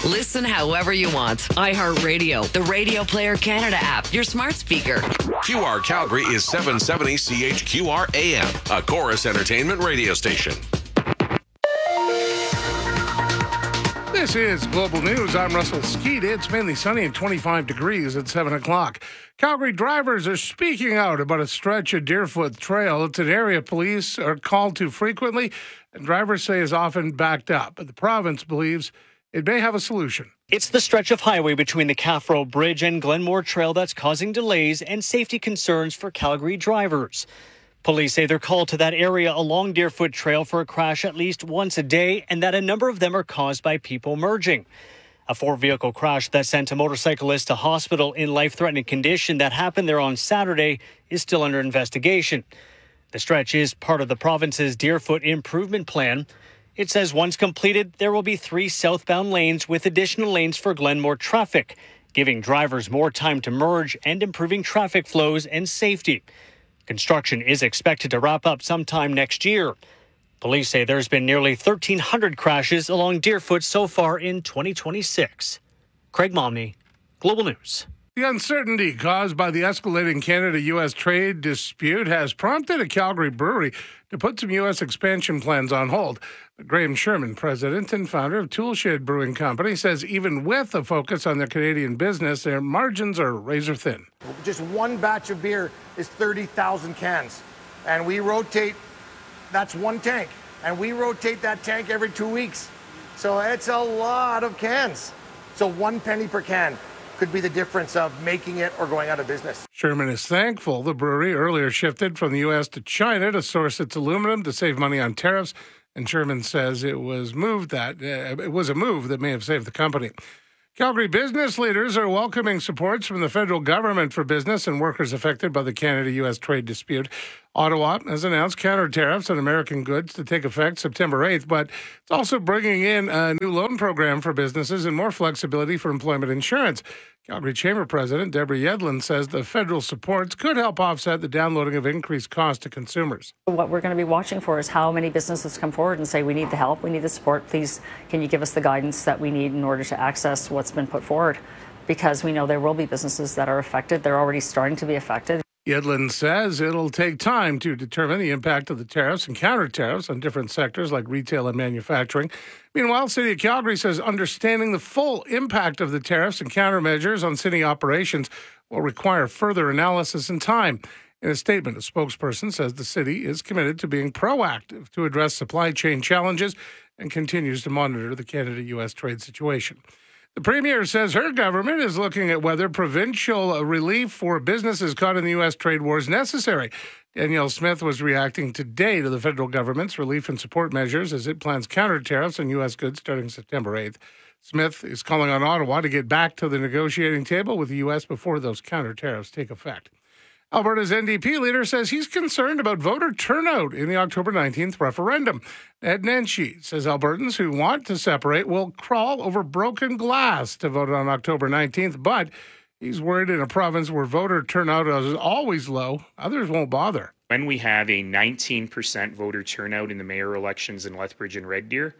Listen however you want. iHeartRadio, the Radio Player Canada app, your smart speaker. QR Calgary is 770 CHQR AM, a Chorus Entertainment radio station. This is Global News. I'm Russell Skeet. It's mainly sunny and 25 degrees at 7 o'clock. Calgary drivers are speaking out about a stretch of Deerfoot Trail. It's an area police are called to frequently, and drivers say is often backed up. But the province believes it may have a solution. It's the stretch of highway between the Caffro Bridge and Glenmore Trail that's causing delays and safety concerns for Calgary drivers. Police say they're called to that area along Deerfoot Trail for a crash at least once a day, and that a number of them are caused by people merging. A four-vehicle crash that sent a motorcyclist to hospital in life-threatening condition that happened there on Saturday is still under investigation. The stretch is part of the province's Deerfoot Improvement Plan. It says once completed, there will be 3 southbound lanes with additional lanes for Glenmore traffic, giving drivers more time to merge and improving traffic flows and safety. Construction is expected to wrap up sometime next year. Police say there's been nearly 1,300 crashes along Deerfoot so far in 2026. Craig Momney, Global News. The uncertainty caused by the escalating Canada-U.S. trade dispute has prompted a Calgary brewery to put some U.S. expansion plans on hold. Graham Sherman, president and founder of Toolshed Brewing Company, says even with a focus on their Canadian business, their margins are razor thin. Just one batch of beer is 30,000 cans, and we rotate, that's one tank, and we rotate that tank every 2 weeks. So it's a lot of cans. So 1 penny per can could be the difference of making it or going out of business. Sherman is thankful the brewery earlier shifted from the U.S. to China to source its aluminum to save money on tariffs, and Sherman says it was a move that may have saved the company. Calgary business leaders are welcoming supports from the federal government for business and workers affected by the Canada-U.S. trade dispute. Ottawa has announced counter tariffs on American goods to take effect September 8th, but it's also bringing in a new loan program for businesses and more flexibility for employment insurance. Calgary Chamber President Deborah Yedlin says the federal supports could help offset the downloading of increased costs to consumers. What we're going to be watching for is how many businesses come forward and say, we need the help, we need the support, please can you give us the guidance that we need in order to access what's been put forward? Because we know there will be businesses that are affected. They're already starting to be affected. Yedlin says it'll take time to determine the impact of the tariffs and counter tariffs on different sectors like retail and manufacturing. Meanwhile, City of Calgary says understanding the full impact of the tariffs and countermeasures on city operations will require further analysis and time. In a statement, a spokesperson says the city is committed to being proactive to address supply chain challenges and continues to monitor the Canada-U.S. trade situation. The Premier says her government is looking at whether provincial relief for businesses caught in the U.S. trade war is necessary. Danielle Smith was reacting today to the federal government's relief and support measures as it plans counter tariffs on U.S. goods starting September 8th. Smith is calling on Ottawa to get back to the negotiating table with the U.S. before those counter tariffs take effect. Alberta's NDP leader says he's concerned about voter turnout in the October 19th referendum. Ed Nenshi says Albertans who want to separate will crawl over broken glass to vote on October 19th, but he's worried in a province where voter turnout is always low, others won't bother. When we have a 19% voter turnout in the mayor elections in Lethbridge and Red Deer,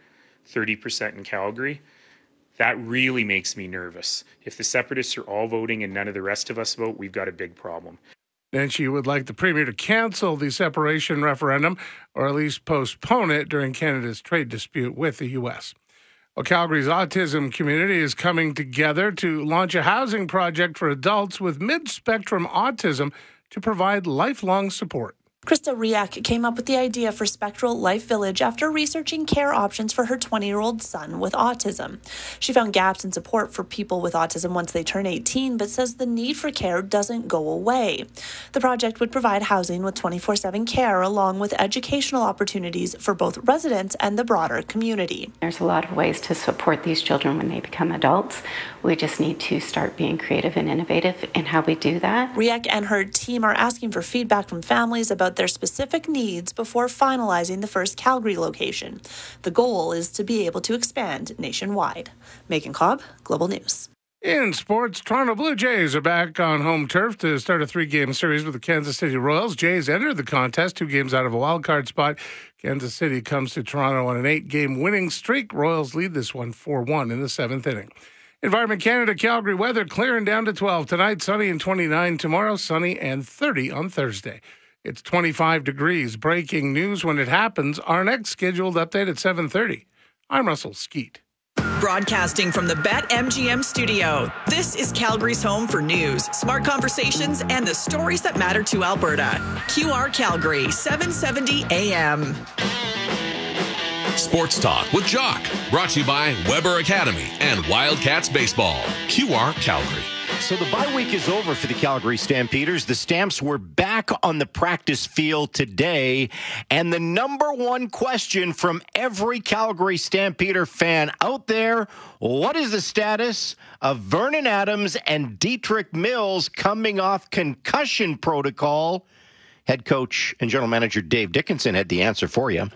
30% in Calgary, that really makes me nervous. If the separatists are all voting and none of the rest of us vote, we've got a big problem. Then she would like the Premier to cancel the separation referendum or at least postpone it during Canada's trade dispute with the U.S. Well, Calgary's autism community is coming together to launch a housing project for adults with mid-spectrum autism to provide lifelong support. Krista Riak came up with the idea for Spectral Life Village after researching care options for her 20-year-old son with autism. She found gaps in support for people with autism once they turn 18, but says the need for care doesn't go away. The project would provide housing with 24/7 care along with educational opportunities for both residents and the broader community. There's a lot of ways to support these children when they become adults. We just need to start being creative and innovative in how we do that. Riak and her team are asking for feedback from families about their specific needs before finalizing the first Calgary location. The goal is to be able to expand nationwide. Megan Cobb, Global News. In sports, Toronto Blue Jays are back on home turf to start a 3-game series with the Kansas City Royals. Jays entered the contest 2 games out of a wild-card spot. Kansas City comes to Toronto on an 8-game winning streak. Royals lead this one 4-1 in the 7th inning. Environment Canada, Calgary weather clearing down to 12 tonight, sunny and 29 tomorrow, sunny and 30 on Thursday. It's 25 degrees. Breaking news when it happens. Our next scheduled update at 7:30. I'm Russell Skeet. Broadcasting from the BetMGM studio, this is Calgary's home for news, smart conversations, and the stories that matter to Alberta. QR Calgary, 770 AM. Sports Talk with Jock. Brought to you by Weber Academy and Wildcats Baseball. QR Calgary. So the bye week is over for the Calgary Stampeders. The Stamps were back on the practice field today. And the number one question from every Calgary Stampeder fan out there, what is the status of Vernon Adams and Dietrich Mills coming off concussion protocol? Head coach and general manager Dave Dickinson had the answer for you.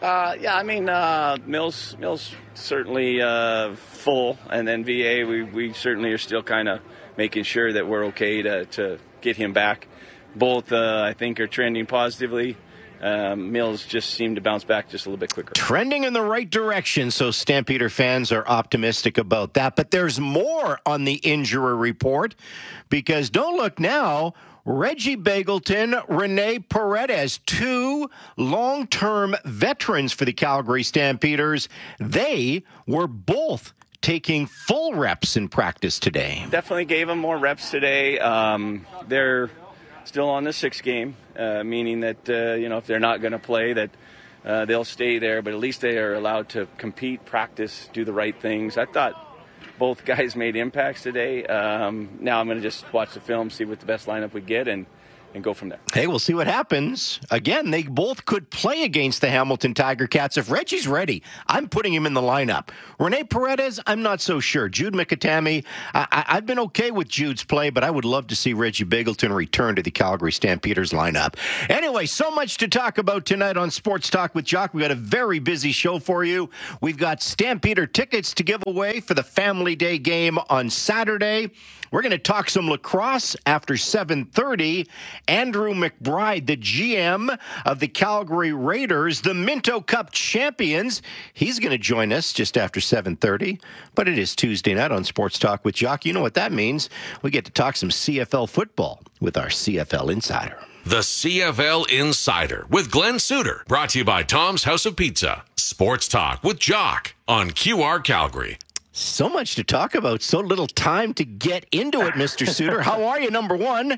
Mills certainly full, and then VA, we certainly are still kind of making sure that we're okay to get him back. Both, I think, are trending positively. Mills just seemed to bounce back just a little bit quicker. Trending in the right direction, so Stampeder fans are optimistic about that. But there's more on the injury report, because don't look now, Reggie Begelton, Rene Paredes, 2 long-term veterans for the Calgary Stampeders. They were both taking full reps in practice today. Definitely gave them more reps today. They're still on the 6th game, meaning that, if they're not going to play, that they'll stay there, but at least they are allowed to compete, practice, do the right things. I thought both guys made impacts today. Now I'm going to just watch the film, see what the best lineup we get, and go from there. Hey, we'll see what happens. Again, they both could play against the Hamilton Tiger Cats. If Reggie's ready, I'm putting him in the lineup. Rene Paredes, I'm not so sure. Jude McAtamy, I've been okay with Jude's play, but I would love to see Reggie Begelton return to the Calgary Stampeders lineup. Anyway, so much to talk about tonight on Sports Talk with Jock. We've got a very busy show for you. We've got Stampeder tickets to give away for the Family Day game on Saturday. We're going to talk some lacrosse after 7:30. Andrew McBride, the GM of the Calgary Raiders, the Minto Cup champions, he's going to join us just after 7:30. But it is Tuesday night on Sports Talk with Jock. You know what that means. We get to talk some CFL football with our CFL Insider. The CFL Insider with Glenn Suter. Brought to you by Tom's House of Pizza. Sports Talk with Jock on QR Calgary. So much to talk about, so little time to get into it, Mr. Suter. How are you, number one?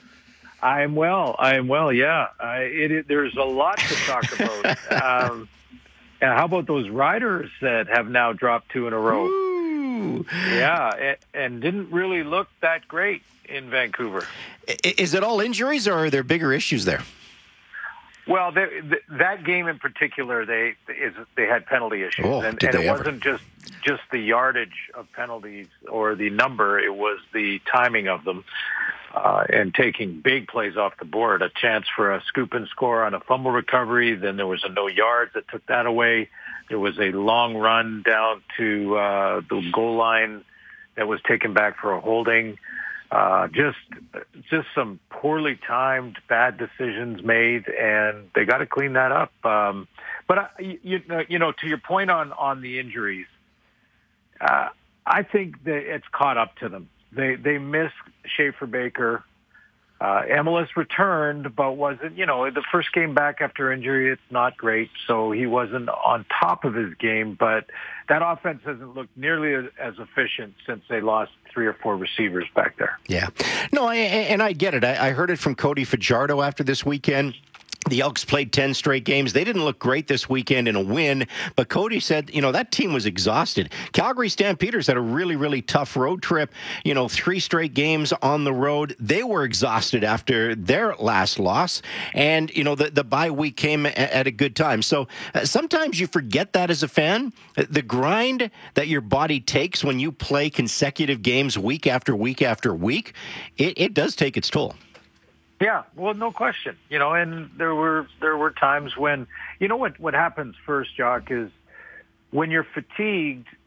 I'm well, yeah. There's a lot to talk about. And how about those riders that have now dropped 2 in a row? Ooh. Yeah, and didn't really look that great in Vancouver. Is it all injuries, or are there bigger issues there? Well, that game in particular, they had penalty issues, and it wasn't just the yardage of penalties or the number; it was the timing of them and taking big plays off the board. A chance for a scoop and score on a fumble recovery, then there was a no yards that took that away. There was a long run down to the goal line that was taken back for a holding. Just some poorly timed, bad decisions made, and they got to clean that up. But to your point on the injuries, I think that it's caught up to them. They miss Schaefer Baker. MLS returned, but wasn't, the first game back after injury, it's not great, so he wasn't on top of his game, but that offense hasn't looked nearly as efficient since they lost 3 or 4 receivers back there. Yeah. No, I get it. I heard it from Cody Fajardo after this weekend. The Elks played 10 straight games. They didn't look great this weekend in a win, but Cody said, that team was exhausted. Calgary Stampeders had a really, really tough road trip, 3 straight games on the road. They were exhausted after their last loss, and, the bye week came at a good time. So sometimes you forget that as a fan. The grind that your body takes when you play consecutive games week after week after week, it does take its toll. Yeah, well, no question. And there were times when, what happens first, Jock, is when you're fatigued,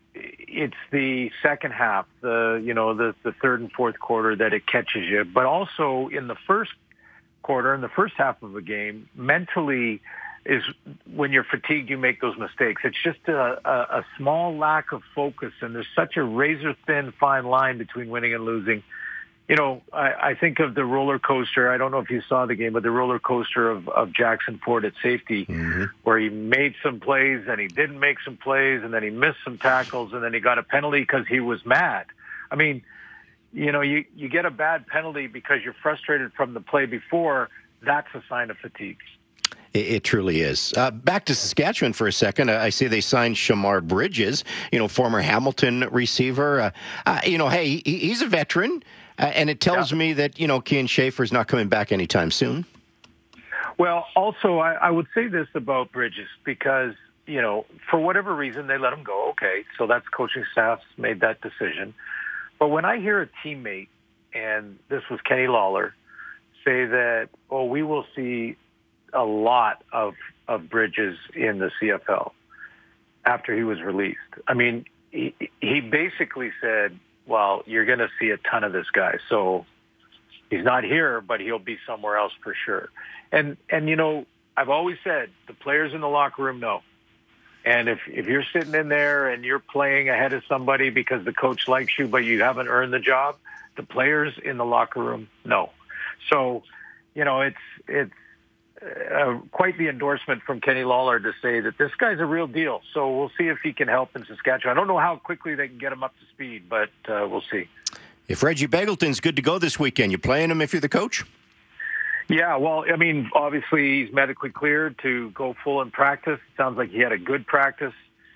it's the second half, the third and fourth quarter that it catches you. But also in the first quarter, in the first half of a game, mentally is when you're fatigued, you make those mistakes. It's just a small lack of focus, and there's such a razor-thin fine line between winning and losing. I think of the roller coaster. I don't know if you saw the game, but the roller coaster of Jackson Ford at safety, where he made some plays and he didn't make some plays, and then he missed some tackles, and then he got a penalty because he was mad. I mean, you get a bad penalty because you're frustrated from the play before. That's a sign of fatigue. It truly is. Back to Saskatchewan for a second. I see they signed Shamar Bridges, former Hamilton receiver. Hey, he's a veteran. And it tells me that, Kian Schaefer's not coming back anytime soon. Well, also, I would say this about Bridges because, for whatever reason, they let him go. Okay, so that's coaching staff's made that decision. But when I hear a teammate, and this was Kenny Lawler, say that, we will see a lot of Bridges in the CFL after he was released. I mean, he basically said, well, you're going to see a ton of this guy. So he's not here, but he'll be somewhere else for sure. And I've always said the players in the locker room know. And if you're sitting in there and you're playing ahead of somebody because the coach likes you, but you haven't earned the job, the players in the locker room know. So, it's quite the endorsement from Kenny Lawler to say that this guy's a real deal. So we'll see if he can help in Saskatchewan. I don't know how quickly they can get him up to speed, but we'll see. If Reggie Begelton's good to go this weekend, you playing him if you're the coach? Yeah, well, I mean, obviously he's medically cleared to go full in practice. It sounds like he had a good practice.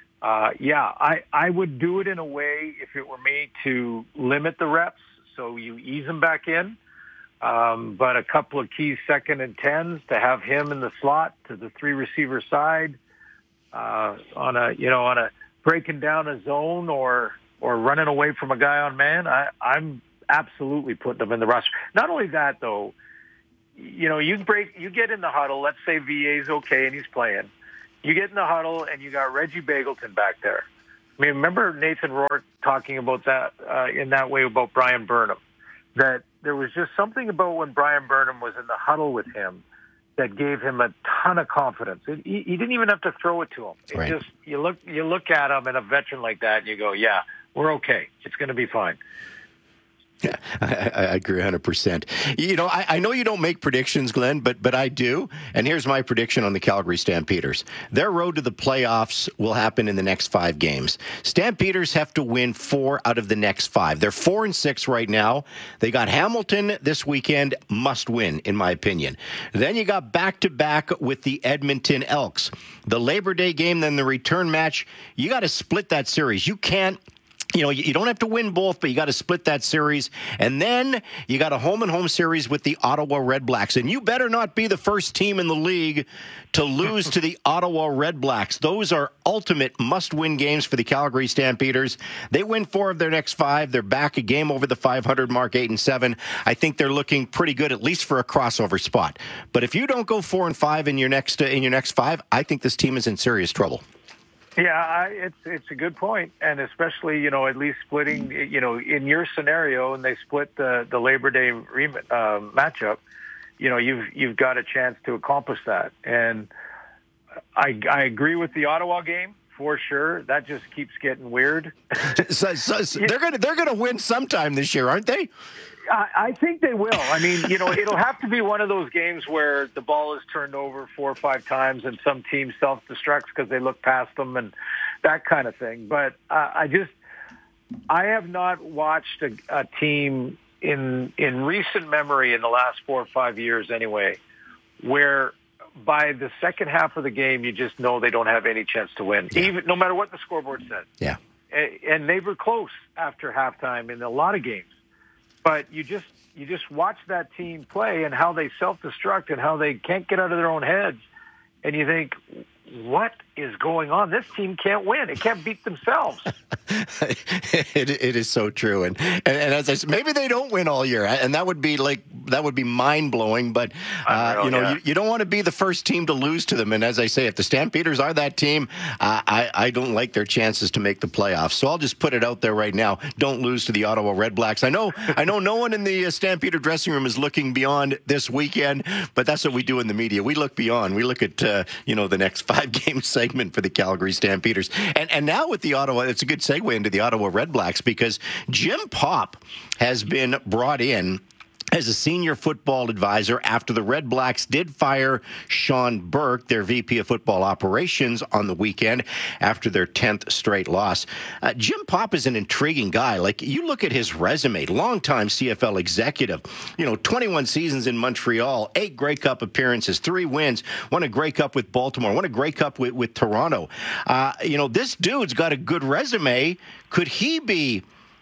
I would do it in a way, if it were me, to limit the reps. So you ease him back in. But a couple of key 2nd and 10s to have him in the slot to the 3 receiver side, on a breaking down a zone or running away from a guy on man. I'm absolutely putting him in the roster. Not only that though, you get in the huddle. Let's say VA's okay and he's playing. You get in the huddle and you got Reggie Begelton back there. I mean, remember Nathan Rourke talking about that in that way about Brian Burnham, that there was just something about when Brian Burnham was in the huddle with him that gave him a ton of confidence. He didn't even have to throw it to him. It just, you look at him and a veteran like that and you go, yeah, we're okay. It's going to be fine. Yeah, I agree 100%. I know you don't make predictions, Glenn, but I do. And here's my prediction on the Calgary Stampeders. Their road to the playoffs will happen in the next 5 games. Stampeders have to win 4 out of the next 5. They're 4-6 right now. They got Hamilton this weekend, must win, in my opinion. Then you got back-to-back with the Edmonton Elks. The Labor Day game, then the return match. You got to split that series. You can't. You don't have to win both, but you got to split that series. And then you got a home-and-home series with the Ottawa Redblacks. And you better not be the first team in the league to lose to the Ottawa Redblacks. Those are ultimate must-win games for the Calgary Stampeders. They win 4 of their next 5. They're back a game over the 500 mark, 8-7. I think they're looking pretty good, at least for a crossover spot. But if you don't go 4-5 in your next 5, I think this team is in serious trouble. Yeah, it's a good point, and especially at least splitting in your scenario, and they split the Labor Day matchup. You've got a chance to accomplish that, and I agree with the Ottawa game for sure. That just keeps getting weird. so they're gonna win sometime this year, aren't they? I think they will. I mean, it'll have to be one of those games where the ball is turned over 4 or 5 times and some team self-destructs because they look past them and that kind of thing. But I have not watched a team in recent memory in the last 4 or 5 years anyway, where by the second half of the game, you just know they don't have any chance to win, even no matter what the scoreboard said. Yeah. And they were close after halftime in a lot of games. But you just watch that team play and how they self-destruct and how they can't get out of their own heads. And you think, what is going on? This team can't win. It can't beat themselves. It is so true, and as I said, maybe they don't win all year, and that would be mind blowing. But you don't want to be the first team to lose to them. And as I say, if the Stampeders are that team, I don't like their chances to make the playoffs. So I'll just put it out there right now: don't lose to the Ottawa Red Blacks. I know no one in the Stampeder dressing room is looking beyond this weekend, but that's what we do in the media. We look beyond. We look at the next 5-game segment for the Calgary Stampeders, and now with the Ottawa, it's a good segue into the Ottawa Red Blacks because Jim Popp has been brought in as a senior football advisor after the Red Blacks did fire Sean Burke, their VP of football operations, on the weekend after their 10th straight loss. Jim Popp is an intriguing guy. Like, you look at his resume, longtime CFL executive, 21 seasons in Montreal, 8 Grey Cup appearances, 3 wins, won a Grey Cup with Baltimore, won a Grey Cup with Toronto. This dude's got a good resume. Could he be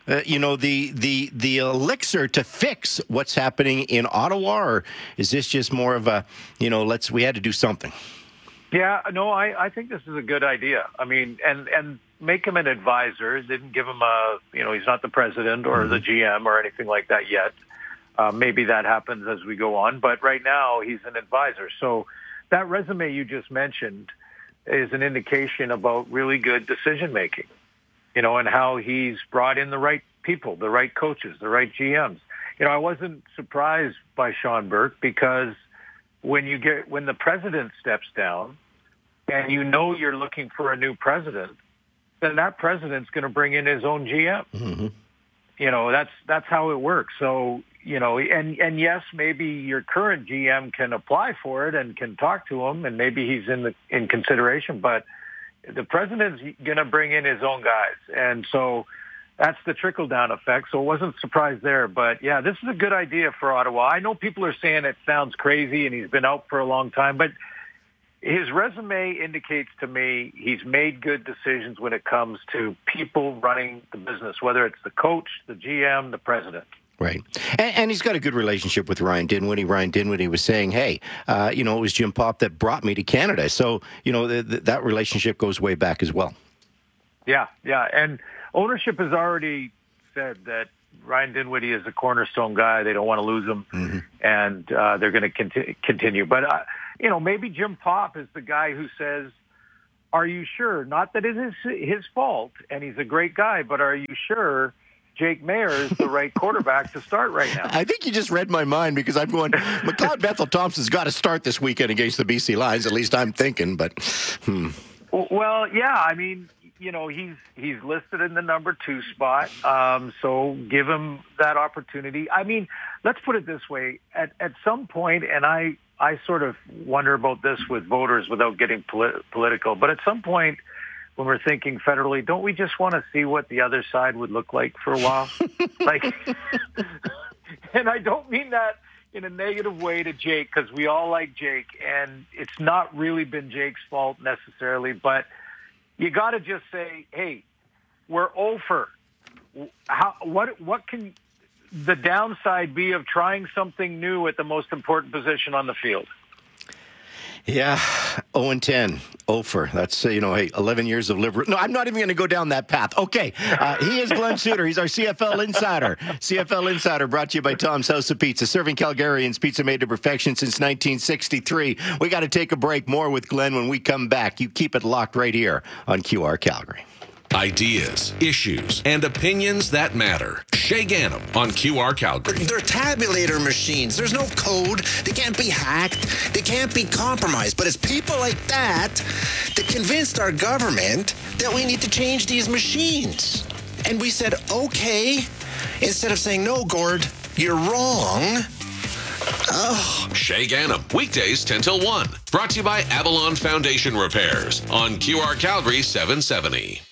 the elixir to fix what's happening in Ottawa, or is this just more of a, we had to do something? Yeah, no, I think this is a good idea. I mean, and make him an advisor. Didn't give him he's not the president or the GM or anything like that yet. Maybe that happens as we go on, but right now he's an advisor. So that resume you just mentioned is an indication about really good decision making. And how he's brought in the right people, the right coaches, the right GMs. I wasn't surprised by Sean Burke because when the president steps down and you're looking for a new president, then that president's going to bring in his own GM. Mm-hmm. That's how it works. So, and yes, maybe your current GM can apply for it and can talk to him, and maybe he's in consideration, but the president's going to bring in his own guys. And so that's the trickle-down effect. So I wasn't surprised there. But, yeah, this is a good idea for Ottawa. I know people are saying it sounds crazy and he's been out for a long time, but his resume indicates to me he's made good decisions when it comes to people running the business, whether it's the coach, the GM, the president. Right. And he's got a good relationship with Ryan Dinwiddie. Ryan Dinwiddie was saying, hey, it was Jim Popp that brought me to Canada. So, that relationship goes way back as well. Yeah. And ownership has already said that Ryan Dinwiddie is a cornerstone guy. They don't want to lose him, mm-hmm. and they're going to continue. But, maybe Jim Popp is the guy who says, are you sure? Not that it is his fault, and he's a great guy, but are you sure Jake Mayer is the right quarterback to start right now? I think you just read my mind because I'm going, McLeod Bethel Thompson's got to start this weekend against the BC Lions. At least I'm thinking, but Well, yeah, I mean, he's listed in the number 2 spot, so give him that opportunity. I mean, let's put it this way. At some point, and I sort of wonder about this with voters without getting political, but at some point, when we're thinking federally, don't we just want to see what the other side would look like for a while? And I don't mean that in a negative way to Jake, because we all like Jake, and it's not really been Jake's fault necessarily, but you got to just say, hey, we're over. What can the downside be of trying something new at the most important position on the field? Yeah, 0-10, Ofer. That's, 11 years of liberal. No, I'm not even going to go down that path. Okay, he is Glenn Suter. He's our CFL Insider. CFL Insider brought to you by Tom's House of Pizza, serving Calgarians pizza made to perfection since 1963. We got to take a break. More with Glenn when we come back. You keep it locked right here on QR Calgary. Ideas, issues, and opinions that matter. Shay Ganem on QR Calgary. They're tabulator machines. There's no code. They can't be hacked. They can't be compromised. But it's people like that that convinced our government that we need to change these machines. And we said, okay, instead of saying, no, Gord, you're wrong. Oh. Shay Ganem, weekdays 10 till 1. Brought to you by Avalon Foundation Repairs on QR Calgary 770.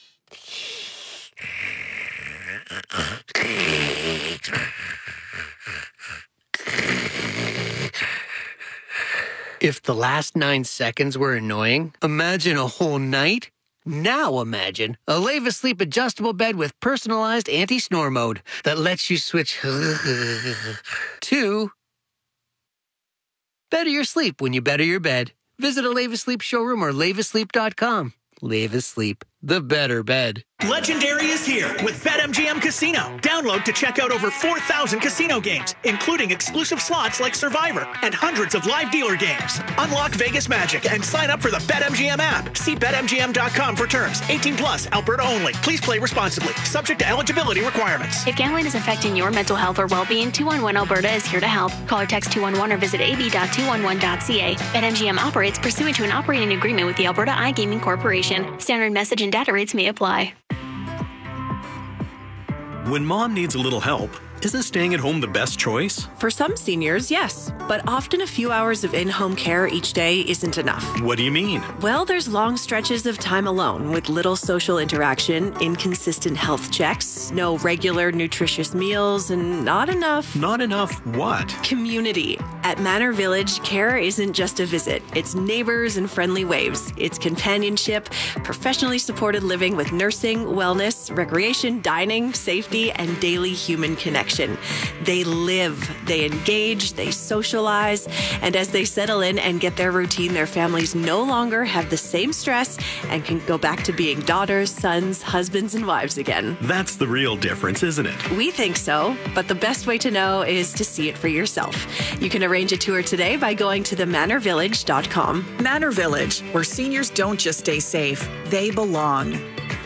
If the last 9 seconds were annoying, imagine a whole night. Now imagine a Leva Sleep adjustable bed with personalized anti-snore mode that lets you switch to better your sleep when you better your bed. Visit a Lave Asleep showroom or lavasleep.com. Lave Asleep, the better bed. Legendary is here with BetMGM Casino. Download to check out over 4,000 casino games, including exclusive slots like Survivor and hundreds of live dealer games. Unlock Vegas magic and sign up for the BetMGM app. See BetMGM.com for terms. 18 plus, Alberta only. Please play responsibly. Subject to eligibility requirements. If gambling is affecting your mental health or well-being, 211 Alberta is here to help. Call or text 211 or visit ab.211.ca. BetMGM operates pursuant to an operating agreement with the Alberta iGaming Corporation. Standard message and data rates may apply. When mom needs a little help, isn't staying at home the best choice? For some seniors, yes. But often a few hours of in-home care each day isn't enough. What do you mean? Well, there's long stretches of time alone with little social interaction, inconsistent health checks, no regular nutritious meals, and not enough... Not enough what? Community. At Manor Village, care isn't just a visit. It's neighbors and friendly waves. It's companionship, professionally supported living with nursing, wellness, recreation, dining, safety, and daily human connection. They live, they engage, they socialize, and as they settle in and get their routine, their families no longer have the same stress and can go back to being daughters, sons, husbands, and wives again. That's the real difference, isn't it? We think so, but the best way to know is to see it for yourself. You can arrange a tour today by going to themanorvillage.com. Manor Village, where seniors don't just stay safe, they belong.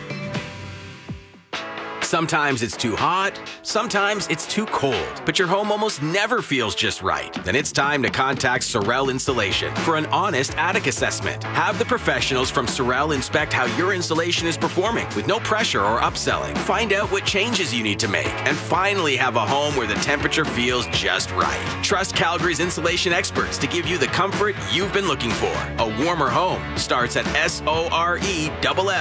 Sometimes it's too hot, sometimes it's too cold, but your home almost never feels just right. Then it's time to contact Sorel Insulation for an honest attic assessment. Have the professionals from Sorel inspect how your insulation is performing with no pressure or upselling. Find out what changes you need to make and finally have a home where the temperature feels just right. Trust Calgary's insulation experts to give you the comfort you've been looking for. A warmer home starts at sorell.ca.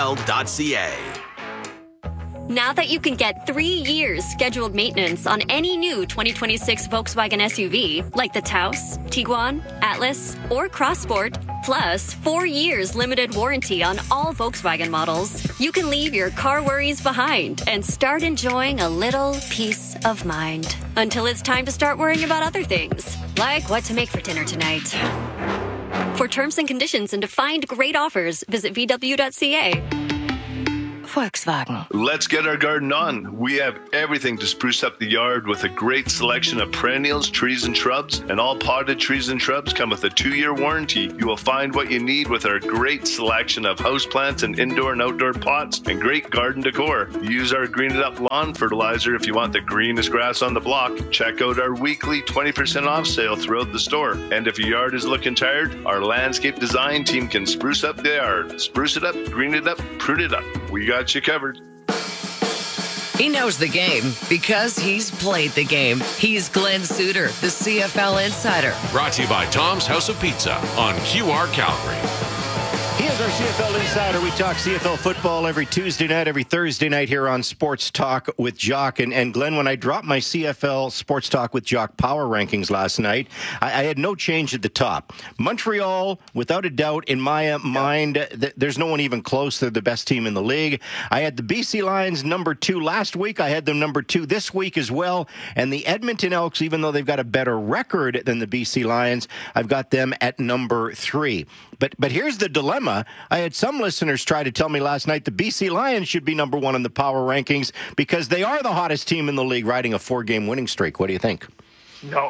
Now that you can get 3 years scheduled maintenance on any new 2026 Volkswagen SUV, like the Taos, Tiguan, Atlas, or Crossport, plus 4 years limited warranty on all Volkswagen models, you can leave your car worries behind and start enjoying a little peace of mind. Until it's time to start worrying about other things, like what to make for dinner tonight. For terms and conditions and to find great offers, visit VW.ca. Volkswagen. Let's get our garden on. We have everything to spruce up the yard with a great selection of perennials, trees, and shrubs. And all potted trees and shrubs come with a 2-year warranty. You will find what you need with our great selection of houseplants and indoor and outdoor pots and great garden decor. Use our Green It Up lawn fertilizer if you want the greenest grass on the block. Check out our weekly 20% off sale throughout the store. And if your yard is looking tired, our landscape design team can spruce up the yard. Spruce it up, green it up, prune it up. We got you covered. He knows the game because he's played the game. He's Glenn Suter, the CFL Insider. Brought to you by Tom's House of Pizza on QR Calgary. He is our CFL Insider. We talk CFL football every Tuesday night, every Thursday night here on Sports Talk with Jock. And Glenn, when I dropped my CFL Sports Talk with Jock power rankings last night, I had no change at the top. Montreal, without a doubt, in my mind, there's no one even close. They're the best team in the league. I had the BC Lions number 2 last week. I had them number 2 this week as well. And the Edmonton Elks, even though they've got a better record than the BC Lions, I've got them at number 3. But here's the dilemma. I had some listeners try to tell me last night the BC Lions should be number 1 in the power rankings because they are the hottest team in the league, riding a 4-game winning streak. What do you think? No.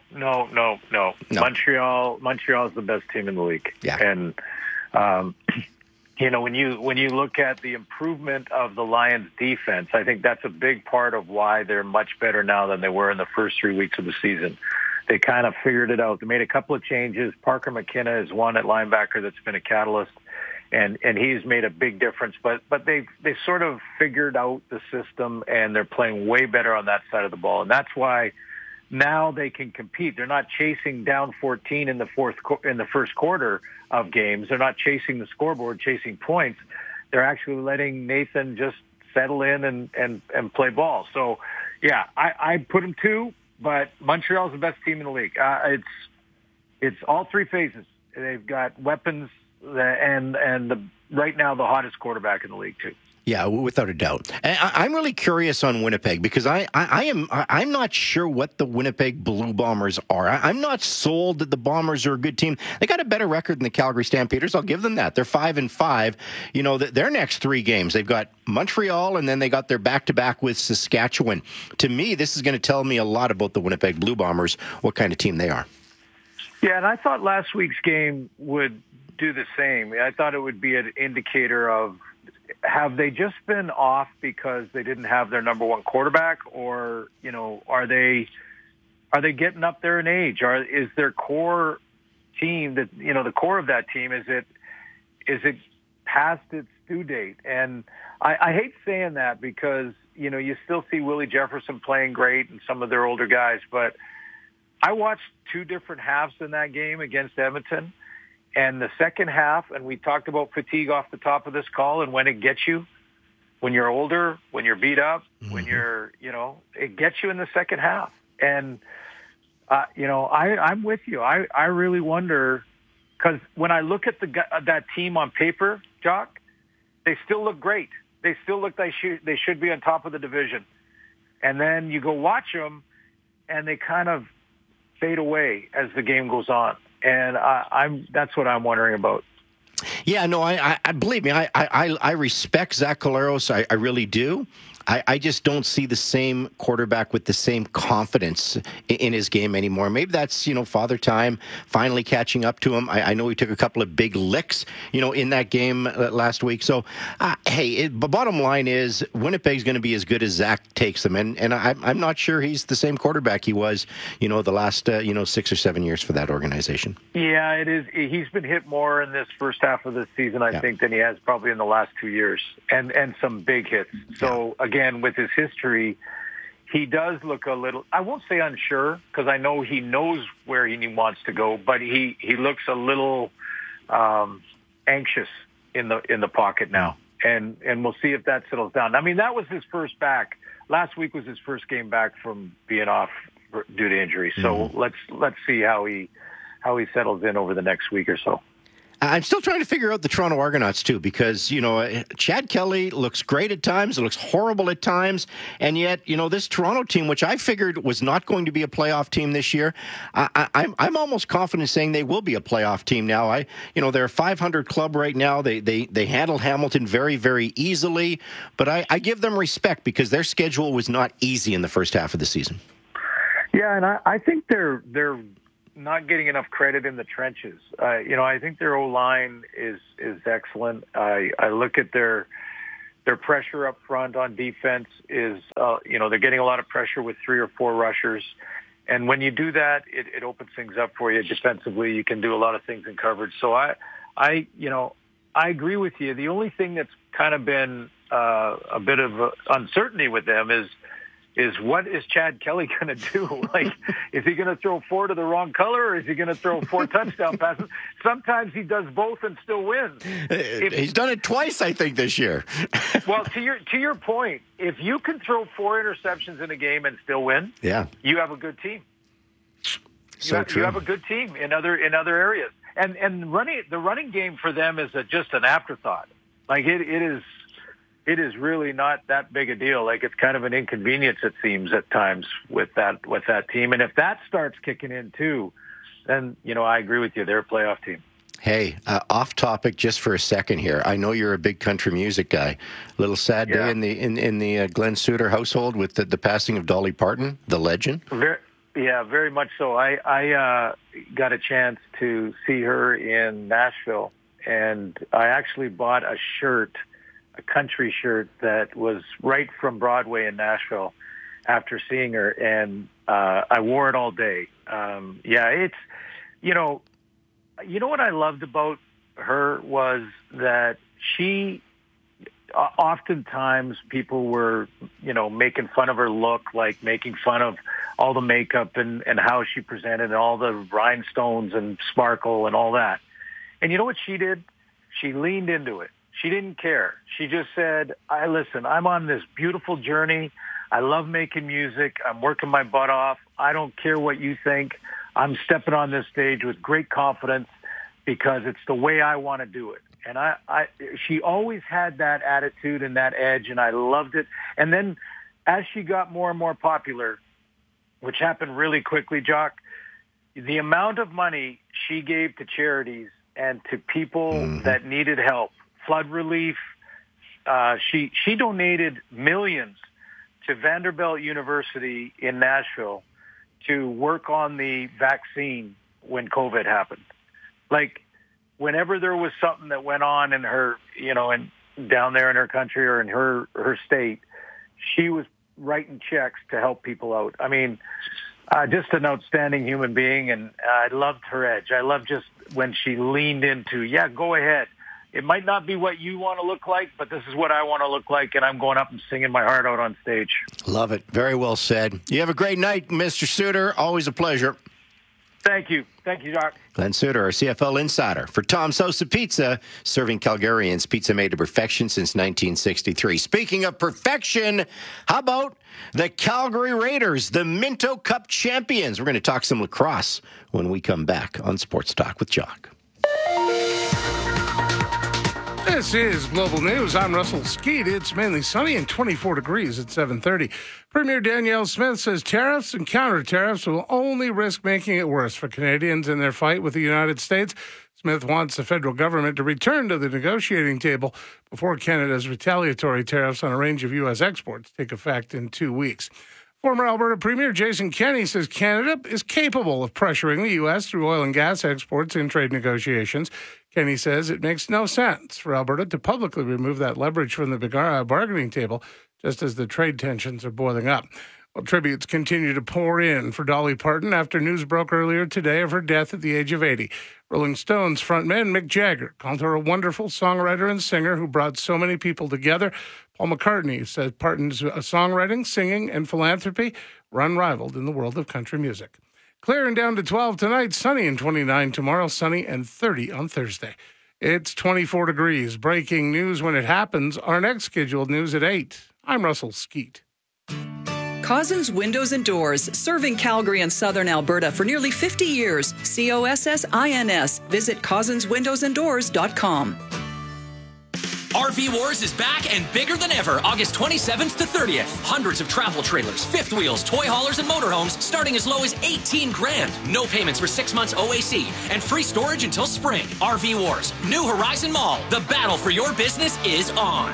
Montreal's the best team in the league. Yeah. And when you look at the improvement of the Lions defense, I think that's a big part of why they're much better now than they were in the first 3 weeks of the season. They kind of figured it out. They made a couple of changes. Parker McKenna is one at linebacker that's been a catalyst, and he's made a big difference. But they sort of figured out the system, and they're playing way better on that side of the ball. And that's why now they can compete. They're not chasing down 14 in the first quarter of games. They're not chasing the scoreboard, chasing points. They're actually letting Nathan just settle in and play ball. So, yeah, I put them 2. But Montreal's the best team in the league. It's all 3 phases. They've got weapons and right now the hottest quarterback in the league too. Yeah, without a doubt. I'm really curious on Winnipeg because I'm not sure what the Winnipeg Blue Bombers are. I'm not sold that the Bombers are a good team. They got a better record than the Calgary Stampeders. I'll give them that. They're 5-5. You know, their next 3 games, they've got Montreal and then they got their back-to-back with Saskatchewan. To me, this is going to tell me a lot about the Winnipeg Blue Bombers, what kind of team they are. Yeah, and I thought last week's game would do the same. I thought it would be an indicator of, have they just been off because they didn't have their number one quarterback, or, you know, are they getting up there in age? Is their core team, that, you know, the core of that team, is it past its due date? And I hate saying that because, you know, you still see Willie Jefferson playing great and some of their older guys, but I watched 2 different halves in that game against Edmonton. And the second half, and we talked about fatigue off the top of this call, and when it gets you, when you're older, when you're beat up, when you're, you know, it gets you in the second half. And, you know, I'm with you. I really wonder, because when I look at that team on paper, Jock, they still look great. They still look like they should be on top of the division. And then you go watch them, and they kind of fade away as the game goes on. And that's what I'm wondering about. Yeah, no, I believe me, I respect Zach Collaros. I really do. I just don't see the same quarterback with the same confidence in his game anymore. Maybe that's, you know, father time finally catching up to him. I know he took a couple of big licks, you know, in that game last week. So, the bottom line is Winnipeg's going to be as good as Zach takes them. And I'm not sure he's the same quarterback he was, you know, the last, 6 or 7 years for that organization. Yeah, it is. He's been hit more in this first half of the season, I think, than he has probably in the last 2 years, and some big hits. So, again, with his history, he does look a little, I won't say unsure, because I know he knows where he wants to go, but he looks a little anxious in the pocket now. And we'll see if that settles down. I mean, that was his first back. Last week was his first game back from being off due to injury. So let's see how he settles in over the next week or so. I'm still trying to figure out the Toronto Argonauts, too, because, you know, Chad Kelly looks great at times. It looks horrible at times. And yet, you know, this Toronto team, which I figured was not going to be a playoff team this year, I'm almost confident saying they will be a playoff team now. They're a 500 club right now. They handled Hamilton very, very easily. But I give them respect because their schedule was not easy in the first half of the season. Yeah, and I think they're not getting enough credit in the trenches. I think their O-line is excellent. I look at their pressure up front on defense is, they're getting a lot of pressure with 3 or 4 rushers. And when you do that, it opens things up for you defensively. You can do a lot of things in coverage. So I agree with you. The only thing that's kind of been a bit of uncertainty with them is what is Chad Kelly going to do? Like, is he going to throw 4 to the wrong color, or is he going to throw 4 touchdown passes? Sometimes he does both and still wins. He's done it twice, I think, this year. Well, to your point, if you can throw 4 interceptions in a game and still win, you have a good team. You have a good team in other areas, and the running game for them is just an afterthought. Like it is really not that big a deal. Like, it's kind of an inconvenience, it seems, at times with that team. And if that starts kicking in too, then, I agree with you. They're a playoff team. Hey, off topic just for a second here. I know you're a big country music guy. A little sad day in the Glenn Suter household with the passing of Dolly Parton, the legend. Very much so. I got a chance to see her in Nashville, and I actually bought a country shirt that was right from Broadway in Nashville after seeing her, and I wore it all day. It's, what I loved about her was that she, oftentimes people were, making fun of her look, like making fun of all the makeup and how she presented and all the rhinestones and sparkle and all that. And you know what she did? She leaned into it. She didn't care. She just said, listen, I'm on this beautiful journey. I love making music. I'm working my butt off. I don't care what you think. I'm stepping on this stage with great confidence because it's the way I want to do it. And she always had that attitude and that edge, and I loved it. And then as she got more and more popular, which happened really quickly, Jock, the amount of money she gave to charities and to people that needed help, flood relief, she donated millions to Vanderbilt University in Nashville to work on the vaccine when COVID happened. Like, whenever there was something that went on in her, down there in her country or in her state, she was writing checks to help people out. I mean, just an outstanding human being, and I loved her edge. I loved just when she leaned into, go ahead. It might not be what you want to look like, but this is what I want to look like, and I'm going up and singing my heart out on stage. Love it. Very well said. You have a great night, Mr. Suter. Always a pleasure. Thank you. Thank you, Doc. Glenn Suter, our CFL insider for Tom's House of Pizza, serving Calgarians pizza made to perfection since 1963. Speaking of perfection, how about the Calgary Raiders, the Minto Cup champions? We're going to talk some lacrosse when we come back on Sports Talk with Jock. This is Global News. I'm Russell Skeet. It's mainly sunny and 24 degrees at 7:30. Premier Danielle Smith says tariffs and counter-tariffs will only risk making it worse for Canadians in their fight with the United States. Smith wants the federal government to return to the negotiating table before Canada's retaliatory tariffs on a range of U.S. exports take effect in 2 weeks. Former Alberta Premier Jason Kenney says Canada is capable of pressuring the U.S. through oil and gas exports in trade negotiations. Kenney says it makes no sense for Alberta to publicly remove that leverage from the bargaining table just as the trade tensions are boiling up. Well, tributes continue to pour in for Dolly Parton after news broke earlier today of her death at the age of 80. Rolling Stones frontman Mick Jagger called her a wonderful songwriter and singer who brought so many people together. Paul McCartney says Parton's songwriting, singing, and philanthropy were unrivaled in the world of country music. Clear and down to 12 tonight, sunny and 29 tomorrow, sunny and 30 on Thursday. It's 24 degrees. Breaking news when it happens. Our next scheduled news at 8. I'm Russell Skeet. Cozzens Windows and Doors, serving Calgary and Southern Alberta for nearly 50 years. COSSINS. Visit CozzensWindowsandDoors.com. RV Wars is back and bigger than ever, August 27th to 30th. Hundreds of travel trailers, fifth wheels, toy haulers, and motorhomes starting as low as $18,000. No payments for 6 months OAC and free storage until spring. RV Wars, New Horizon Mall. The battle for your business is on.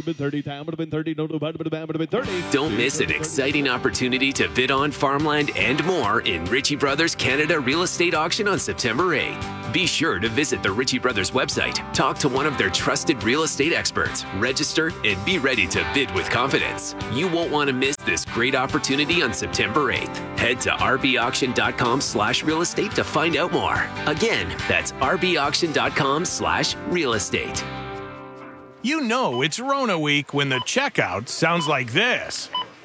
Don't miss an exciting opportunity to bid on farmland and more in Ritchie Brothers Canada Real Estate Auction on September 8th. Be sure to visit the Ritchie Brothers website, talk to one of their trusted real estate experts, register, and be ready to bid with confidence. You won't want to miss this great opportunity on September 8th. Head to rbauction.com/real estate to find out more. Again, that's rbauction.com/real estate. You know it's Rona week when the checkout sounds like this.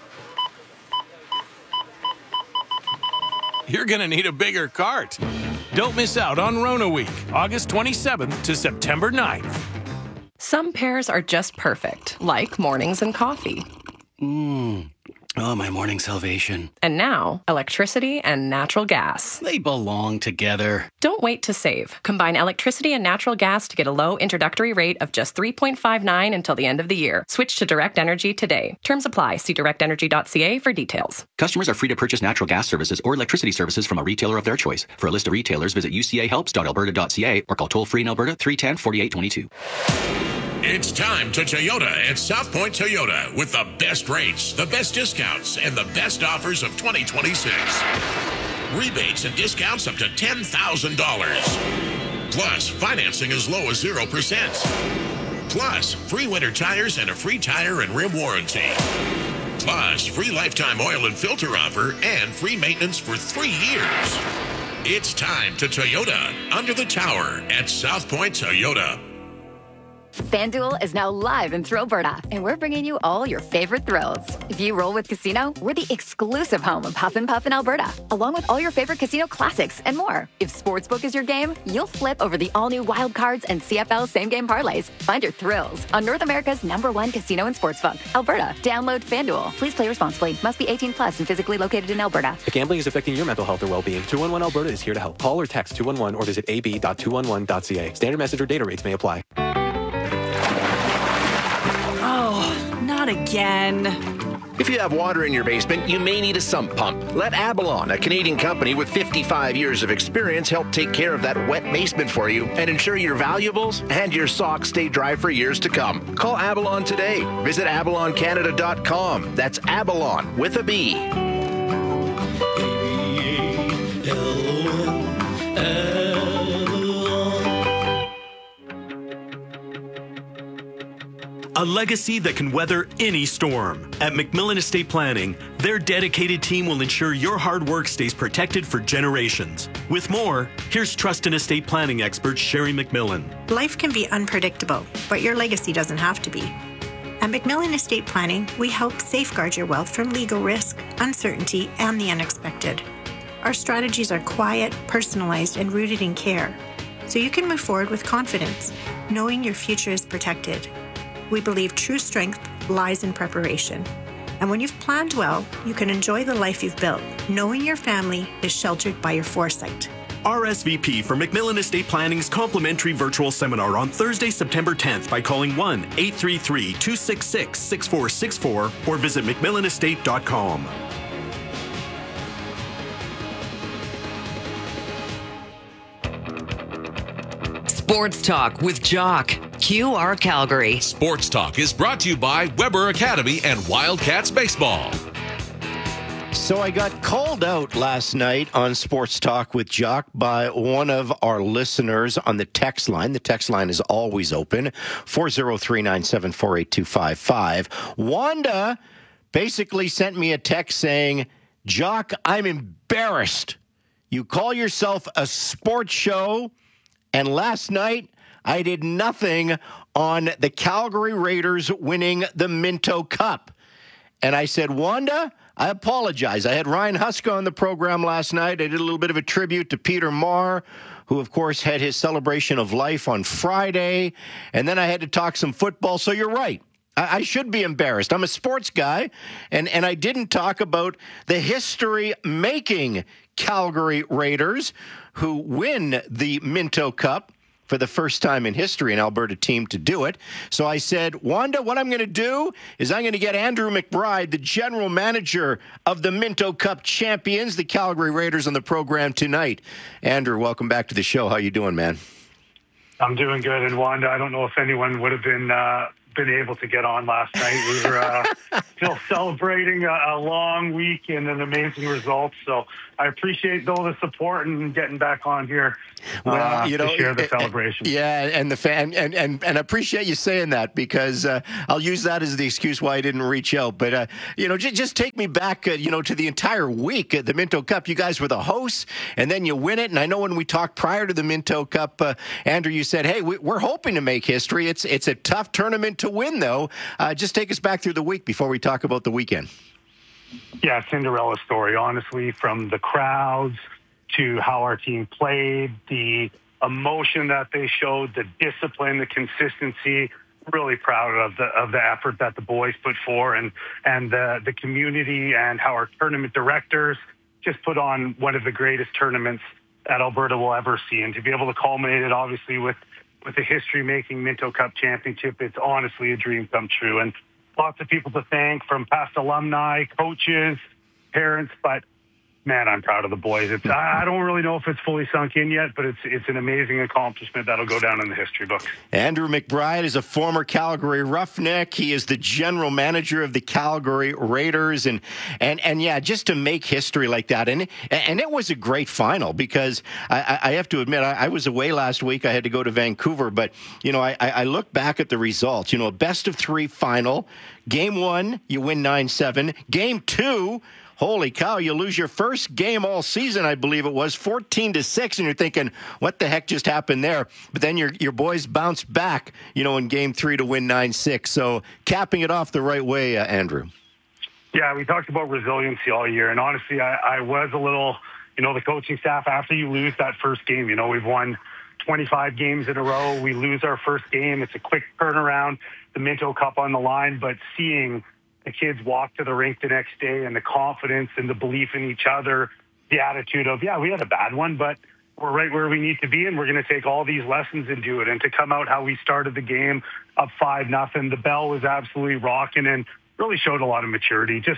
You're going to need a bigger cart. Don't miss out on Rona week, August 27th to September 9th. Some pairs are just perfect, like mornings and coffee. Oh, my morning salvation. And now, electricity and natural gas. They belong together. Don't wait to save. Combine electricity and natural gas to get a low introductory rate of just $3.59 until the end of the year. Switch to Direct Energy today. Terms apply. See directenergy.ca for details. Customers are free to purchase natural gas services or electricity services from a retailer of their choice. For a list of retailers, visit ucahelps.alberta.ca or call toll-free in Alberta 310-4822. It's time to Toyota at South Point Toyota with the best rates, the best discounts, and the best offers of 2026. Rebates and discounts up to $10,000. Plus, financing as low as 0%. Plus, free winter tires and a free tire and rim warranty. Plus, free lifetime oil and filter offer and free maintenance for 3 years. It's time to Toyota under the tower at South Point Toyota. FanDuel is now live in Thrillberta, and we're bringing you all your favorite thrills. If you roll with Casino, we're the exclusive home of Huff and Puff in Alberta, along with all your favorite casino classics and more. If Sportsbook is your game, you'll flip over the all-new Wild Cards and CFL same-game parlays. Find your thrills on North America's #1 casino and sportsbook, Alberta. Download FanDuel. Please play responsibly. Must be 18 plus and physically located in Alberta. If gambling is affecting your mental health or well-being, 211 Alberta is here to help. Call or text 211 or visit ab.211.ca. Standard message or data rates may apply. not again. If you have water in your basement, you may need a sump pump. Let Abalon, a Canadian company with 55 years of experience, help take care of that wet basement for you and ensure your valuables and your socks stay dry for years to come. Call Abalon today. Visit abaloncanada.com. That's Abalon with a B. A legacy that can weather any storm. At McMillan Estate Planning, their dedicated team will ensure your hard work stays protected for generations. With more, here's trust and estate planning expert Sherry McMillan. Life can be unpredictable, but your legacy doesn't have to be. At McMillan Estate Planning, we help safeguard your wealth from legal risk, uncertainty, and the unexpected. Our strategies are quiet, personalized, and rooted in care, so you can move forward with confidence, knowing your future is protected. We believe true strength lies in preparation. And when you've planned well, you can enjoy the life you've built, knowing your family is sheltered by your foresight. RSVP for McMillan Estate Planning's complimentary virtual seminar on Thursday, September 10th by calling 1-833-266-6464 or visit McMillanestate.com. Sports Talk with Jock. QR Calgary. Sports Talk is brought to you by Weber Academy and Wildcats Baseball. So I got called out last night on Sports Talk with Jock by one of our listeners on the text line. The text line is always open, 403-974-8255. Wanda basically sent me a text saying, Jock, I'm embarrassed. You call yourself a sports show, and last night I did nothing on the Calgary Raiders winning the Minto Cup. And I said, Wanda, I apologize. I had Ryan Huska on the program last night. I did a little bit of a tribute to Peter Marr, who, of course, had his celebration of life on Friday. And then I had to talk some football. So you're right. I should be embarrassed. I'm a sports guy, and I didn't talk about the history-making Calgary Raiders who win the Minto Cup for the first time in history, an Alberta team to do it. So I said, Wanda, what I'm going to do is I'm going to get Andrew McBride, the general manager of the Minto Cup champions, the Calgary Raiders, on the program tonight. Andrew, welcome back to the show. How you doing, man? I'm doing good. And Wanda, I don't know if anyone would have been able to get on last night. We were still celebrating a long week and an amazing result. So I appreciate all the support and getting back on here. Well, to share the celebration. Yeah, and the fan, and I appreciate you saying that, because I'll use that as the excuse why I didn't reach out. But just take me back, to the entire week at the Minto Cup. You guys were the hosts, and then you win it. And I know when we talked prior to the Minto Cup, Andrew, you said, "Hey, we're hoping to make history. It's a tough tournament to win, though." Just take us back through the week before we talk about the weekend. Yeah, Cinderella story, honestly, from the crowds to how our team played, the emotion that they showed, the discipline, the consistency. Really proud of the effort that the boys put forth, and the community, and how our tournament directors just put on one of the greatest tournaments that Alberta will ever see. And to be able to culminate it, obviously, with the history-making Minto Cup championship, it's honestly a dream come true. And lots of people to thank, from past alumni, coaches, parents, but man, I'm proud of the boys. I don't really know if it's fully sunk in yet, but it's an amazing accomplishment that'll go down in the history books. Andrew McBride is a former Calgary Roughneck. He is the general manager of the Calgary Raiders, and yeah, just to make history like that, and it was a great final, because I have to admit, I was away last week. I had to go to Vancouver, but I look back at the results. A best of three final. Game 1, you win 9-7. Game 2. Holy cow, you lose your first game all season, I believe it was, 14-6, and you're thinking, what the heck just happened there? But then your boys bounced back, in Game 3 to win 9-6. So capping it off the right way, Andrew. Yeah, we talked about resiliency all year, and honestly, I was a little, the coaching staff, after you lose that first game, we've won 25 games in a row. We lose our first game. It's a quick turnaround, the Minto Cup on the line, but seeing the kids walk to the rink the next day, and the confidence and the belief in each other, the attitude of, yeah, we had a bad one, but we're right where we need to be, and we're going to take all these lessons and do it. And to come out how we started the game up 5-0, the bell was absolutely rocking and really showed a lot of maturity, just,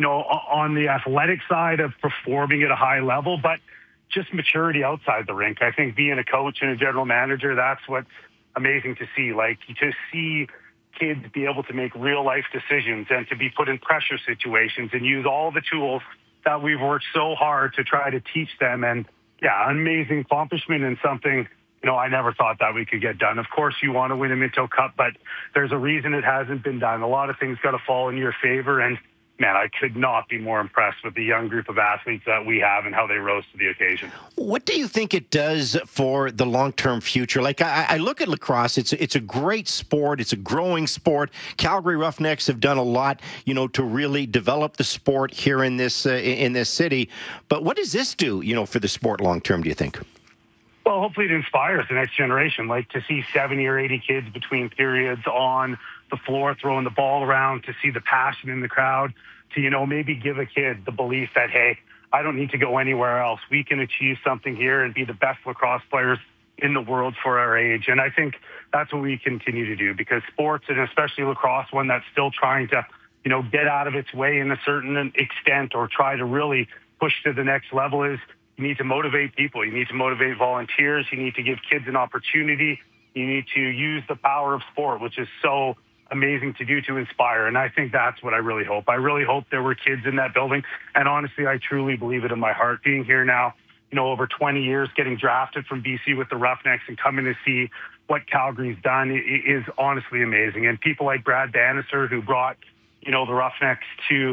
on the athletic side of performing at a high level, but just maturity outside the rink. I think being a coach and a general manager, that's what's amazing to see. Like, to see kids be able to make real life decisions and to be put in pressure situations and use all the tools that we've worked so hard to try to teach them. And yeah, amazing accomplishment and something, I never thought that we could get done. Of course, you want to win a Minto Cup, but there's a reason it hasn't been done. A lot of things got to fall in your favor. And man, I could not be more impressed with the young group of athletes that we have and how they rose to the occasion. What do you think it does for the long-term future? Like, I look at lacrosse. It's a great sport. It's a growing sport. Calgary Roughnecks have done a lot, to really develop the sport here in this city. But what does this do, for the sport long-term, do you think? Well, hopefully it inspires the next generation, like to see 70 or 80 kids between periods on the floor throwing the ball around, to see the passion in the crowd, to, maybe give a kid the belief that, hey, I don't need to go anywhere else. We can achieve something here and be the best lacrosse players in the world for our age. And I think that's what we continue to do, because sports, and especially lacrosse, one that's still trying to, get out of its way in a certain extent or try to really push to the next level, is you need to motivate people. You need to motivate volunteers. You need to give kids an opportunity. You need to use the power of sport, which is so amazing to do, to inspire. And I think that's what I really hope. I really hope there were kids in that building. And honestly, I truly believe it in my heart. Being here now, over 20 years, getting drafted from BC with the Roughnecks and coming to see what Calgary's done is honestly amazing. And people like Brad Bannister, who brought, the Roughnecks to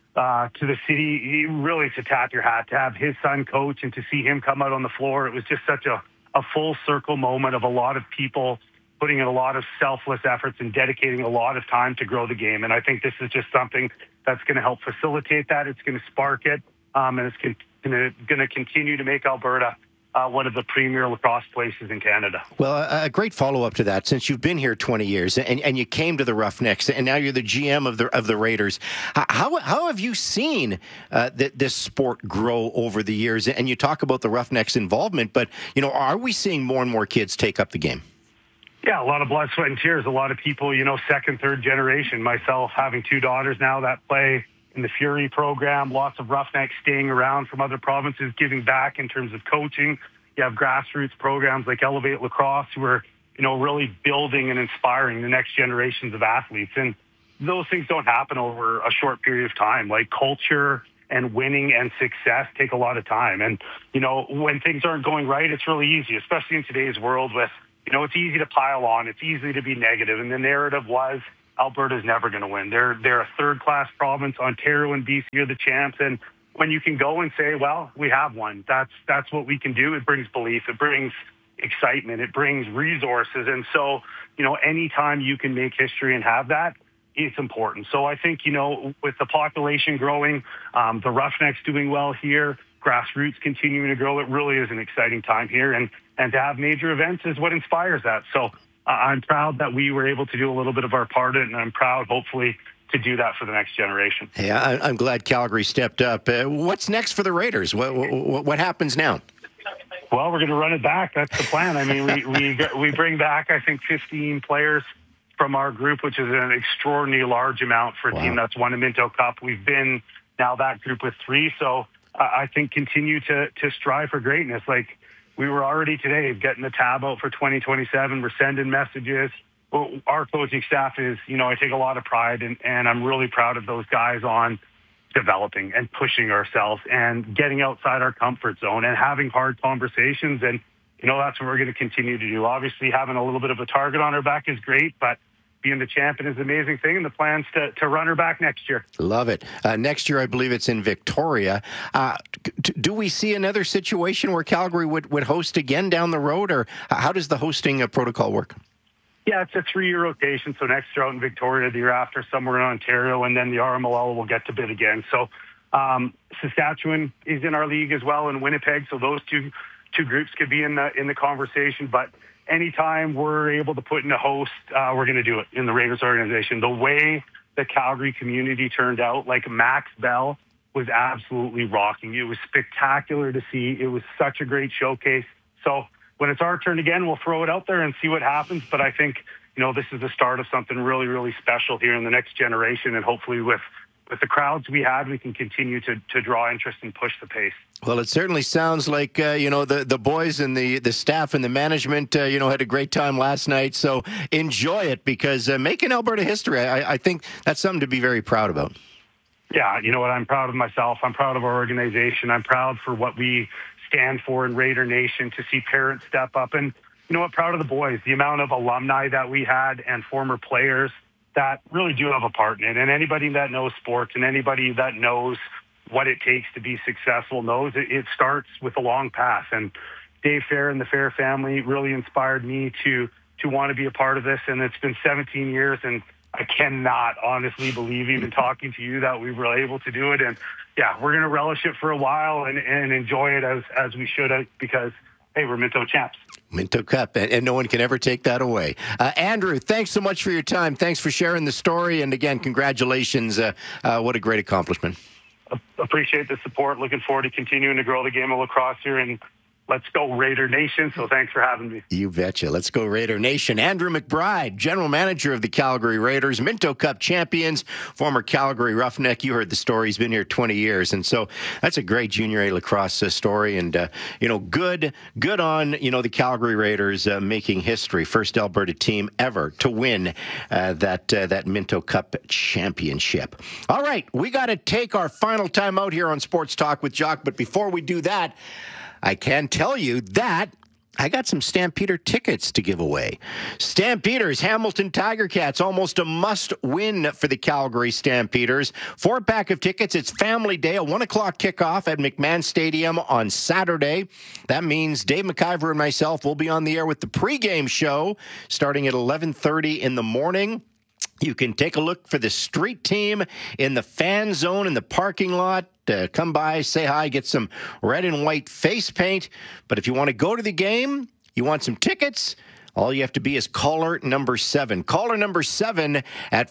the city, really to tap your hat, to have his son coach and to see him come out on the floor. It was just such a full circle moment of a lot of people putting in a lot of selfless efforts and dedicating a lot of time to grow the game. And I think this is just something that's going to help facilitate that. It's going to spark it, and it's going to continue to make Alberta one of the premier lacrosse places in Canada. Well, a great follow-up to that, since you've been here 20 years and you came to the Roughnecks, and now you're the GM of the Raiders. How have you seen this sport grow over the years? And you talk about the Roughnecks' involvement, but are we seeing more and more kids take up the game? Yeah, a lot of blood, sweat, and tears. A lot of people, second, third generation. Myself, having 2 daughters now that play in the Fury program, lots of Roughnecks staying around from other provinces, giving back in terms of coaching. You have grassroots programs like Elevate Lacrosse, who are, really building and inspiring the next generations of athletes. And those things don't happen over a short period of time. Like, culture and winning and success take a lot of time. And, when things aren't going right, it's really easy, especially in today's world with, it's easy to pile on. It's easy to be negative. And the narrative was Alberta's never going to win. They're a third-class province. Ontario and BC are the champs. And when you can go and say, well, we have one, that's what we can do. It brings belief. It brings excitement. It brings resources. And so, anytime you can make history and have that, it's important. So I think, with the population growing, the Roughnecks doing well here, grassroots continuing to grow, it really is an exciting time here. And to have major events is what inspires that. So I'm proud that we were able to do a little bit of our part in it, and I'm proud, hopefully, to do that for the next generation. Yeah, I'm glad Calgary stepped up. What's next for the Raiders? What happens now? Well, we're going to run it back. That's the plan. I mean, we bring back, I think, 15 players from our group, which is an extraordinarily large amount for a team that's won a Minto Cup. We've been now that group with 3. So I think continue to strive for greatness. Like, we were already today getting the tab out for 2027. We're sending messages. Well, our coaching staff is, I take a lot of pride, and I'm really proud of those guys on developing and pushing ourselves and getting outside our comfort zone and having hard conversations. And, that's what we're going to continue to do. Obviously, having a little bit of a target on our back is great, but being the champion is an amazing thing, and the plan's to run her back next year. Love it. Next year, I believe it's in Victoria. Do we see another situation where Calgary would host again down the road, or how does the hosting protocol work? Yeah, it's a 3-year rotation. So next year out in Victoria, the year after somewhere in Ontario, and then the RMLL will get to bid again. So Saskatchewan is in our league as well, and Winnipeg. So those two groups could be in the conversation. But anytime we're able to put in a host, we're going to do it in the Raiders organization. The way the Calgary community turned out, like Max Bell was absolutely rocking. It was spectacular to see. It was such a great showcase. So when it's our turn again, we'll throw it out there and see what happens. But I think, this is the start of something really, really special here in the next generation. And hopefully with the crowds we had, we can continue to draw interest and push the pace. Well, it certainly sounds like, the boys and the staff and the management, had a great time last night. So enjoy it, because making Alberta history, I think that's something to be very proud about. Yeah, you know what? I'm proud of myself. I'm proud of our organization. I'm proud for what we stand for in Raider Nation, to see parents step up. And you know what? Proud of the boys, the amount of alumni that we had and former players that really do have a part in it. And anybody that knows sports and anybody that knows what it takes to be successful knows it starts with a long path. And Dave Fair and the Fair family really inspired me to want to be a part of this. And it's been 17 years, and I cannot honestly believe, even talking to you, that we were able to do it. And yeah, we're going to relish it for a while and enjoy it as we should, because, hey, we're Minto champs. Minto Cup, and no one can ever take that away. Andrew, thanks so much for your time. Thanks for sharing the story. And again, congratulations. What a great accomplishment. Appreciate the support. Looking forward to continuing to grow the game of lacrosse here. And let's go Raider Nation. So thanks for having me. You betcha. Let's go Raider Nation. Andrew McBride, general manager of the Calgary Raiders, Minto Cup champions, former Calgary Roughneck. You heard the story. He's been here 20 years. And so that's a great junior A lacrosse story. And, good on, the Calgary Raiders making history. First Alberta team ever to win that Minto Cup championship. All right. We got to take our final time out here on Sports Talk with Jock. But before we do that, I can tell you that I got some Stampeder tickets to give away. Stampeders, Hamilton Tiger Cats, almost a must-win for the Calgary Stampeders. 4-pack of tickets. It's Family Day, a 1 o'clock kickoff at McMahon Stadium on Saturday. That means Dave McIver and myself will be on the air with the pregame show starting at 11:30 in the morning. You can take a look for the street team in the fan zone in the parking lot. Come by, say hi, get some red and white face paint. But if you want to go to the game, you want some tickets, all you have to be is caller number 7. Caller number 7 at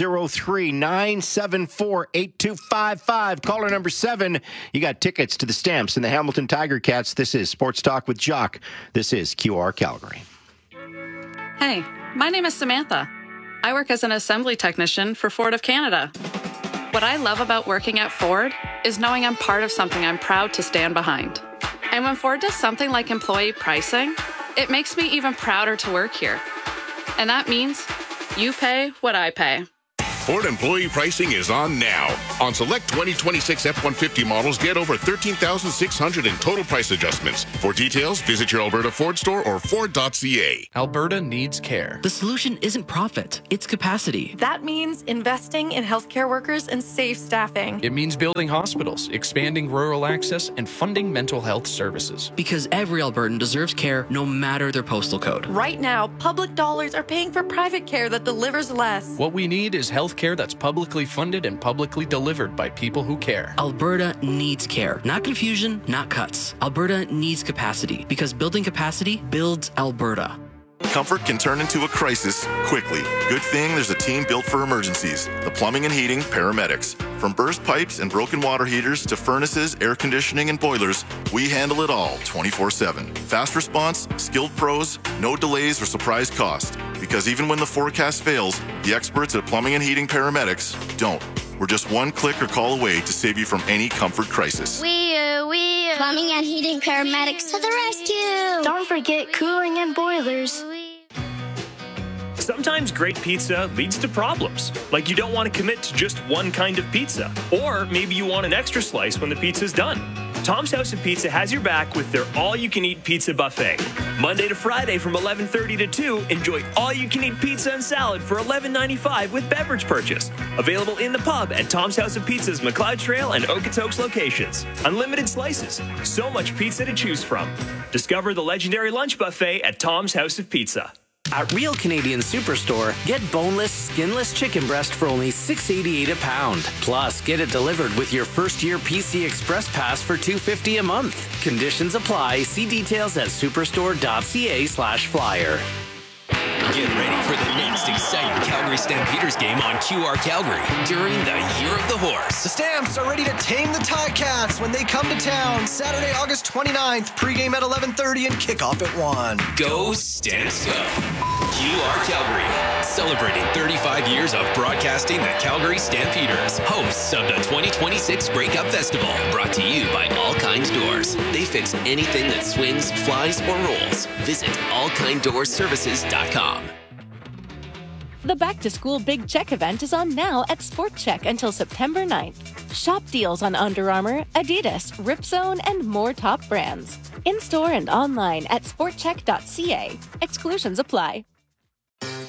403-974-8255. Caller number 7, you got tickets to the Stamps and the Hamilton Tiger Cats. This is Sports Talk with Jock. This is QR Calgary. Hey, my name is Samantha. I work as an assembly technician for Ford of Canada. What I love about working at Ford is knowing I'm part of something I'm proud to stand behind. And when Ford does something like employee pricing, it makes me even prouder to work here. And that means you pay what I pay. Ford employee pricing is on now. On select 2026 F-150 models, get over $13,600 in total price adjustments. For details, visit your Alberta Ford store or Ford.ca. Alberta needs care. The solution isn't profit, it's capacity. That means investing in healthcare workers and safe staffing. It means building hospitals, expanding rural access, and funding mental health services. Because every Albertan deserves care no matter their postal code. Right now, public dollars are paying for private care that delivers less. What we need is health care that's publicly funded and publicly delivered by people who care. Alberta needs care. Not confusion, not cuts. Alberta needs capacity, because building capacity builds Alberta. Comfort can turn into a crisis quickly. Good thing there's a team built for emergencies. The Plumbing and Heating Paramedics. From burst pipes and broken water heaters to furnaces, air conditioning, and boilers, we handle it all 24/7. Fast response, skilled pros, no delays or surprise cost. Because even when the forecast fails, the experts at Plumbing and Heating Paramedics don't. We're just one click or call away to save you from any comfort crisis. We Plumbing and Heating Paramedics to the rescue. Don't forget cooling and boilers. Sometimes great pizza leads to problems, like you don't want to commit to just one kind of pizza, or maybe you want an extra slice when the pizza's done. Tom's House of Pizza has your back with their all-you-can-eat pizza buffet. Monday to Friday from 11:30 to 2, enjoy all-you-can-eat pizza and salad for $11.95 with beverage purchase. Available in the pub at Tom's House of Pizza's McLeod Trail and Okotoks locations. Unlimited slices, so much pizza to choose from. Discover the legendary lunch buffet at Tom's House of Pizza. At Real Canadian Superstore, get boneless, skinless chicken breast for only $6.88 a pound. Plus, get it delivered with your first-year PC Express Pass for $2.50 a month. Conditions apply. See details at superstore.ca/flyer. Get ready for the next exciting Calgary Stampeders game on QR Calgary during the Year of the Horse. The Stamps are ready to tame the Ticats when they come to town Saturday, August 29th. Pregame at 11:30 and kickoff at 1. Go Stamps Go! QR Calgary, celebrating 35 years of broadcasting the Calgary Stampeders, hosts of the 2026 Grey Cup Festival, brought to you by All Kinds Doors. They fix anything that swings, flies, or rolls. Visit allkinddoorsservices.com. The Back to School Big Check event is on now at Sport Check until September 9th. Shop deals on Under Armour, Adidas, Ripzone, and more top brands. In-store and online at sportcheck.ca. Exclusions apply.